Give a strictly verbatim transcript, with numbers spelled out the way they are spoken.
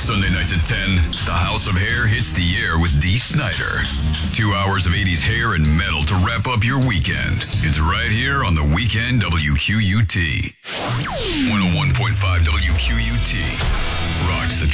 Sunday nights at ten, the House of Hair hits the air with Dee Snider. Two hours of eighties hair and metal to wrap up your weekend. It's right here on the Weekend W Q U T. one oh one point five W Q U T rocks the